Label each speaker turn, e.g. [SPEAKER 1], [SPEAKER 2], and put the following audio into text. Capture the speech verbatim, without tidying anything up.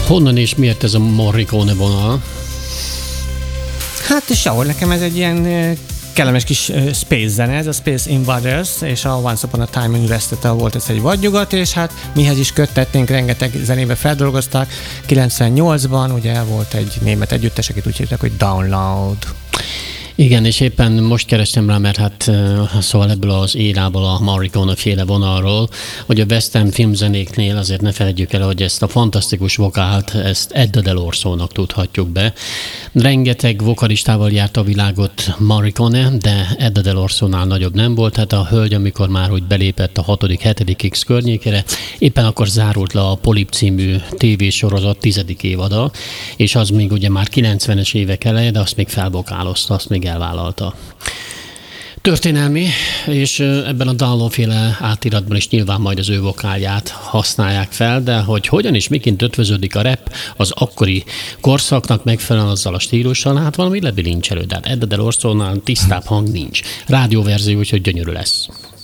[SPEAKER 1] Honnan és miért ez a Morricone vonal?
[SPEAKER 2] Hát sehol, nekem ez egy ilyen kellemes kis space zene, ez a Space Invaders, és a Once Upon a Time in West-től volt ez egy vadnyugat, és hát mihez is köttettünk, rengeteg zenébe feldolgozták. kilencvennyolcban ugye volt egy német együttes, akit úgy hívták, hogy Download.
[SPEAKER 1] Igen, és éppen most kerestem rá, mert hát szóval ebből az érából, a Morricone féle vonalról, hogy a western filmzenéknél azért ne felejtjük el, hogy ezt a fantasztikus vokált, ezt Edda Delorso-nak tudhatjuk be. Rengeteg vokalistával járt a világot Morricone, de Edda Delorso-nál nagyobb nem volt. Hát a hölgy, amikor már úgy belépett a hatodik, hetedik X környékére, éppen akkor zárult le a Polip című tévésorozat tizedik évada, és az még ugye már kilencvenes évek eleje, de azt még felvokálozta, azt még elvállalta. Történelmi, és ebben a Download-féle átiratban is nyilván majd az ő vokálját használják fel, de hogy hogyan és miként ötvöződik a rap az akkori korszaknak megfelelően azzal a stílussal, hát valami lebilincselő, de hát Edda Delorso-nál tisztább hang nincs. Rádióverzió, úgyhogy gyönyörű lesz.